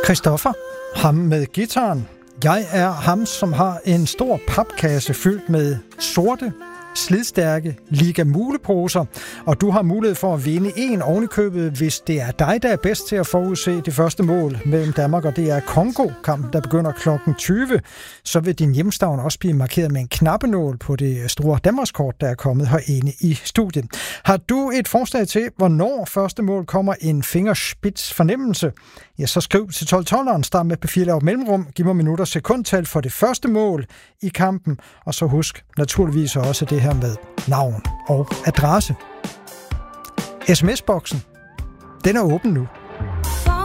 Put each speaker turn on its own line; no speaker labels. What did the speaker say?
Christoffer, ham med guitaren. Jeg er ham, som har en stor papkasse fyldt med sorte, slidstærke Liga Muleposer, og du har mulighed for at vinde en ovenikøbet, hvis det er dig, der er bedst til at forudse det første mål mellem Danmark og det er Kongo-kampen, der begynder kl. 20. Så vil din hjemstavn også blive markeret med en knappenål på det store Danmarkskort, der er kommet herinde i studiet. Har du et forslag til, hvornår første mål kommer en fingerspids fornemmelse? Ja, så skriv til 1212'eren, start med P4 mellemrum, giv mig minutter sekundtal for det første mål i kampen, og så husk naturligvis også det her med navn og adresse. SMS-boksen, den er åben nu.